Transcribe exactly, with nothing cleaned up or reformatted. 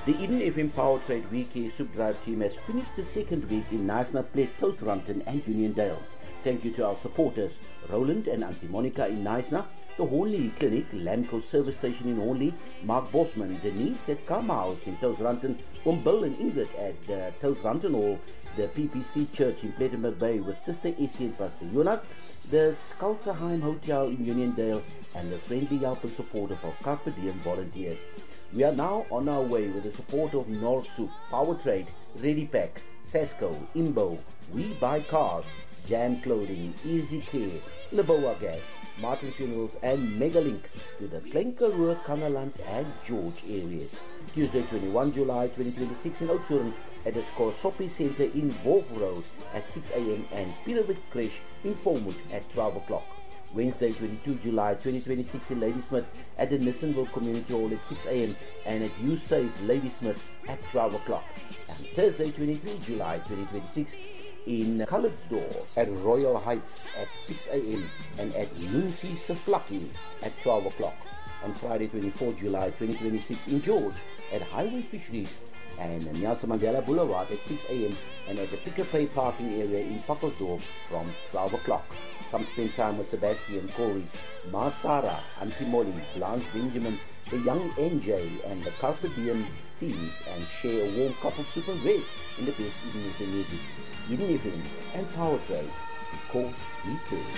The Eden F M Power Trade Weekly Soup Drive team has finished the second week in Knysna, Plet, Touwsrimpton and Uniondale. Thank you to our supporters, Roland and Auntie Monica in Knysna, the Hornley Clinic, Lamco Service Station in Hornley, Mark Bosman, Denise at Karma House in Touwsrimpton, um, Bill and Ingrid at uh, Touwsrimpton Hall, the P P C Church in Plettenberg Bay with Sister Essie and Pastor Jonas, the Skulterheim Hotel in Uniondale, and the friendly help and support of our Carpe Diem volunteers. We are now on our way with the support of North Soup, Power Trade, Ready Pack, Sasco, Imbo, We Buy Cars, Jam Clothing, Easy Care, Leboa Gas, Martin Funerals and Megalink to the Klenkerroer, Kannaland and George areas. Tuesday twenty-first July twenty twenty-six in Oudtshoorn at the Skorsopi Centre in Wolf Road at six a m and Pieterwit Creche in Volmoed at twelve o'clock. Wednesday twenty-second July twenty twenty-six in Ladysmith at the Nissenville Community Hall at six a m and at USafe Ladysmith at twelve o'clock. And Thursday twenty-third July twenty twenty-six in Calitzdorp at Royal Heights at six a m and at Nunsi Seflaki at twelve o'clock. On Friday twenty-fourth July twenty twenty-six in George at Highway Fisheries and Nelson Mandela Boulevard at six a m and at the Pick n Pay parking area in Pakkelsdorp from twelve o'clock. Come spend time with Sebastian, Corey, Ma Sarah, Auntie Molly, Blanche Benjamin, the young N J and the Carpe Diem teams and share a warm cup of soup and bread in the best Eden F M music, Eden F M and Power Trade, because we care.